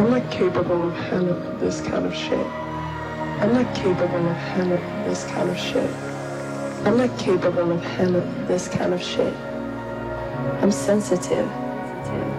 I'm not capable of handling this kind of shit. I'm not capable of handling this kind of shit. I'm not capable of handling this kind of shit. I'm sensitive.